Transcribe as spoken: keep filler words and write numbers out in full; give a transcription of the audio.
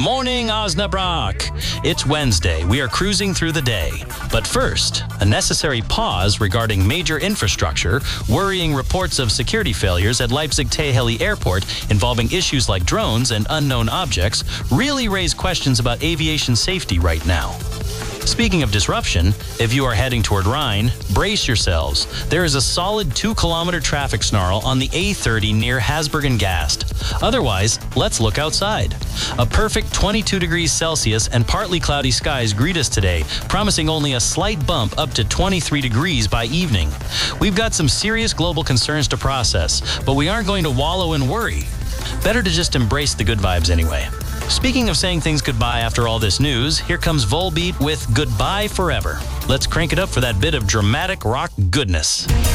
Morning, Osnabrück. It's Wednesday. We are cruising through the day. But first, a necessary pause regarding major infrastructure, worrying reports of security failures at Leipzig-Teheli Airport involving issues like drones and unknown objects really raise questions about aviation safety right now. Speaking of disruption, if you are heading toward Rhine, brace yourselves. There is a solid two-kilometer traffic snarl on the A thirty near Hasburg and Gast. Otherwise, let's look outside. A perfect twenty-two degrees Celsius and partly cloudy skies greet us today, promising only a slight bump up to twenty-three degrees by evening. We've got some serious global concerns to process, but we aren't going to wallow in worry. Better to just embrace the good vibes anyway. Speaking of saying things goodbye after all this news, here comes Volbeat with Goodbye Forever. Let's crank it up for that bit of dramatic rock goodness.